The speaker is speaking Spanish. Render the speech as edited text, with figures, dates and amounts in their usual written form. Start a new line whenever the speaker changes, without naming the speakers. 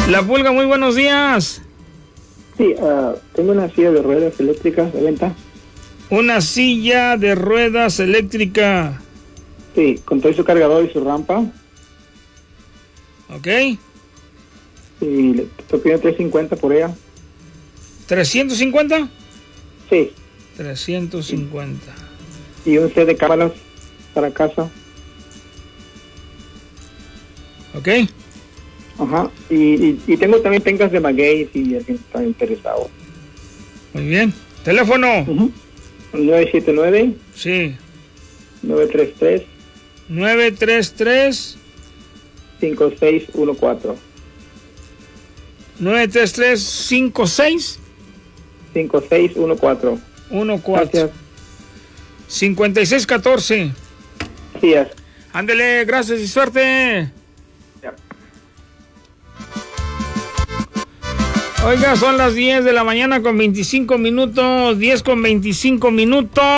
La Pulga, muy buenos días.
Sí, tengo una silla de ruedas eléctricas de venta.
Una silla de ruedas eléctrica.
Sí, con todo su cargador y su rampa.
Ok.
Y le estoy pidiendo 350 por ella.
¿350?
Sí.
350.
Y un set de cámaras para casa.
Ok.
Ajá. Y tengo también pencas de maguey si alguien está interesado.
Muy bien. ¿Teléfono?
979.
Sí.
933.
933.
5614.
933 56
5614.
14.
Gracias.
5614.
Sí, es.
Ándele, gracias y suerte.
Ya.
Oiga, son las 10 de la mañana con 25 minutos. 10 con 25 minutos.